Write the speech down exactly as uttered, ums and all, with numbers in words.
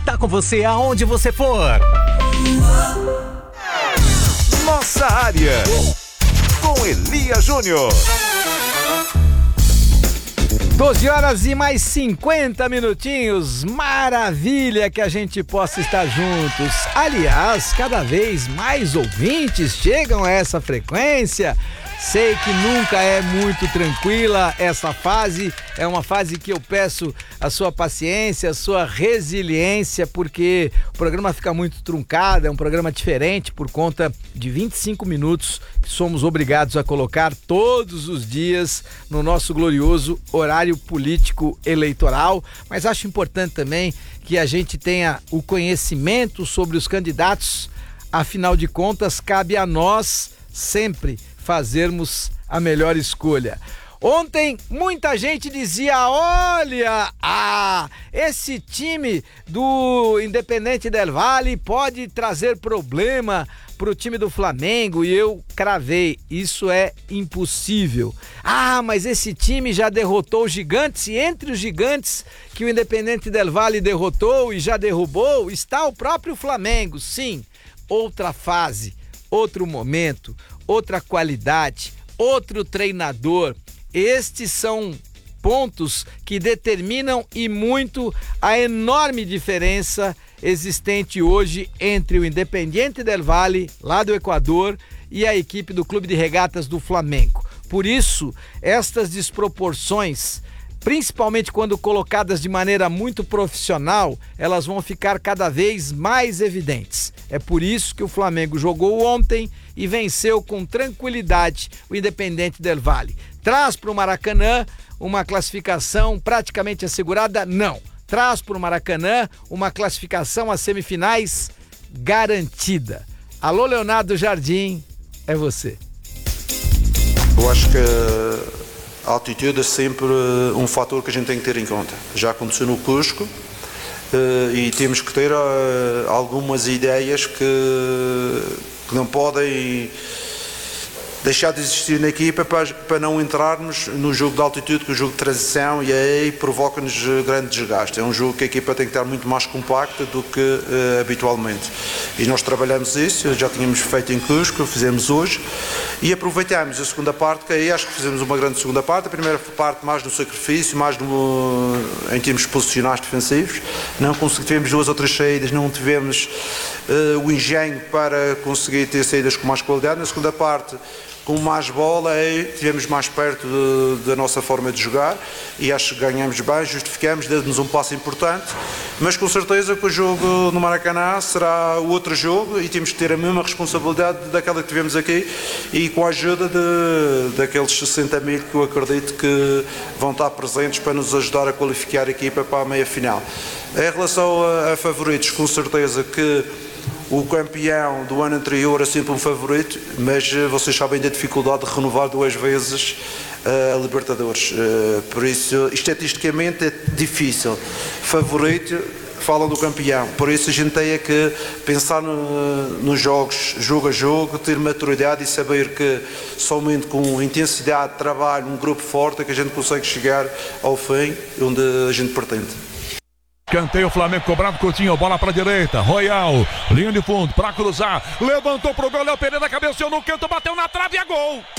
tá com você aonde você for. Nossa área, com Elia Júnior. doze horas e mais cinquenta minutinhos, maravilha que a gente possa estar juntos. Aliás, cada vez mais ouvintes chegam a essa frequência. Sei que nunca é muito tranquila essa fase, é uma fase que eu peço a sua paciência, a sua resiliência, porque o programa fica muito truncado, é um programa diferente por conta de vinte e cinco minutos que somos obrigados a colocar todos os dias no nosso glorioso horário político eleitoral, mas acho importante também que a gente tenha o conhecimento sobre os candidatos, afinal de contas cabe a nós sempre fazermos a melhor escolha. Ontem muita gente dizia, olha, ah, esse time do Independente del Valle pode trazer problema para o time do Flamengo, e eu cravei, isso é impossível. Ah, mas esse time já derrotou os gigantes, e entre os gigantes que o Independente del Valle derrotou e já derrubou, está o próprio Flamengo. Sim, outra fase, outro momento, outra qualidade, outro treinador. Estes são pontos que determinam e muito a enorme diferença existente hoje entre o Independiente del Valle, lá do Equador, e a equipe do Clube de Regatas do Flamengo. Por isso, estas desproporções, principalmente quando colocadas de maneira muito profissional, elas vão ficar cada vez mais evidentes. É por isso que o Flamengo jogou ontem e venceu com tranquilidade o Independente del Valle. Traz para o Maracanã uma classificação praticamente assegurada? Não. Traz para o Maracanã uma classificação às semifinais garantida. Alô, Leonardo Jardim, é você. Eu acho que a altitude é sempre um fator que a gente tem que ter em conta. Já aconteceu no Cusco e temos que ter algumas ideias que, que não podem deixar de existir na equipa para, para não entrarmos no jogo de altitude, que é o jogo de transição, e aí provoca-nos grande desgaste. É um jogo que a equipa tem que estar muito mais compacta do que uh, habitualmente. E nós trabalhamos isso, já tínhamos feito em Cusco, fizemos hoje, e aproveitamos a segunda parte, que aí acho que fizemos uma grande segunda parte. A primeira parte mais no sacrifício, mais no, em termos posicionais defensivos. Não tivemos duas ou três saídas, não tivemos uh, o engenho para conseguir ter saídas com mais qualidade. Na segunda parte, com mais bola, aí estivemos mais perto de, da nossa forma de jogar, e acho que ganhamos bem, justificamos, deu-nos um passo importante, mas com certeza que o jogo no Maracanã será outro jogo e temos que ter a mesma responsabilidade daquela que tivemos aqui, e com a ajuda de, daqueles sessenta mil que eu acredito que vão estar presentes para nos ajudar a qualificar a equipa para a meia-final. Em relação a, a favoritos, com certeza que o campeão do ano anterior é sempre um favorito, mas vocês sabem da dificuldade de renovar duas vezes uh, a Libertadores. Uh, por isso, estatisticamente é difícil. Favorito, falam do campeão. Por isso a gente tem que pensar no, nos jogos, jogo a jogo, ter maturidade e saber que somente com intensidade de trabalho, um grupo forte, é que a gente consegue chegar ao fim onde a gente pretende. Canteio, Flamengo cobrado, Coutinho, bola pra direita, Royal, linha de fundo, pra cruzar, levantou pro gol, Léo Pereira, cabeceou no canto, bateu na trave, é gol!